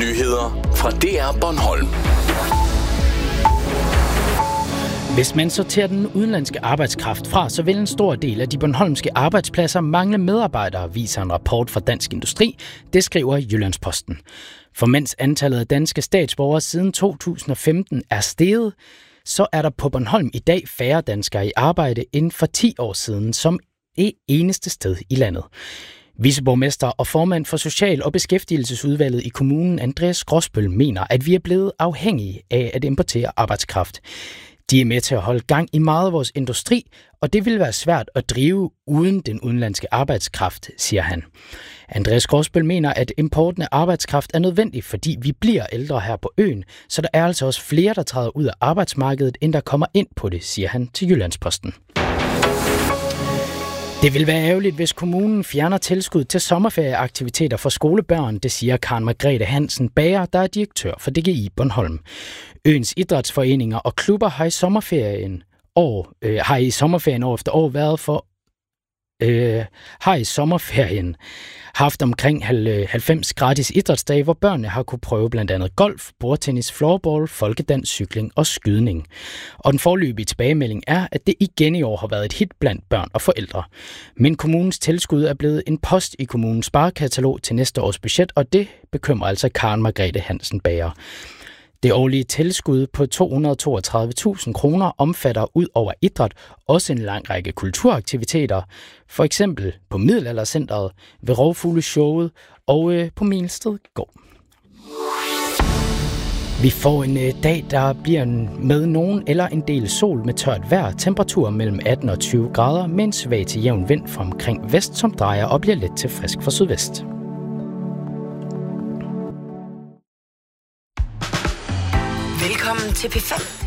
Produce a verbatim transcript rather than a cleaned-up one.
Nyheder fra D R Bornholm. Hvis man sorterer den udenlandske arbejdskraft fra, så vil en stor del af de bornholmske arbejdspladser mangle medarbejdere, viser en rapport fra Dansk Industri. Det skriver Jyllandsposten. For mens antallet af danske statsborgere siden to tusind og femten er steget, så er der på Bornholm i dag færre danskere i arbejde end for ti år siden, som det eneste sted i landet. Viceborgmester og formand for Social- og Beskæftigelsesudvalget i kommunen, Andreas Gråsbøl, mener, at vi er blevet afhængige af at importere arbejdskraft. De er med til at holde gang i meget af vores industri, og det vil være svært at drive uden den udenlandske arbejdskraft, siger han. Andreas Gråsbøl mener, at importen af arbejdskraft er nødvendig, fordi vi bliver ældre her på øen, så der er altså også flere, der træder ud af arbejdsmarkedet, end der kommer ind på det, siger han til Jyllandsposten. Det vil være ærgerligt, hvis kommunen fjerner tilskud til sommerferieaktiviteter for skolebørn, det siger Karen Margrethe Hansen Bager, der er direktør for D G I Bornholm. Øens idrætsforeninger og klubber har i sommerferien år, øh, har i sommerferien år efter år været for øh, har i sommerferien haft omkring halvfems gratis idrætsdage, hvor børnene har kunne prøve blandt andet golf, bordtennis, floorball, folkedans, cykling og skydning. Og den foreløbige tilbagemelding er, at det igen i år har været et hit blandt børn og forældre. Men kommunens tilskud er blevet en post i kommunens sparekatalog til næste års budget, og det bekymrer altså Karen Margrethe Hansen Bager. Det årlige tilskud på to hundrede og toogtredive tusind kroner omfatter ud over idræt også en lang række kulturaktiviteter, for eksempel på Middelaldercentret, ved Rovfugleshowet og øh, på Melsted Gård. Vi får en øh, dag, der bliver med nogen eller en del sol med tørt vejr, temperatur mellem atten og tyve grader, med en svag til jævn vind fra omkring vest, som drejer og bliver let til frisk fra sydvest. Velkommen til P fem.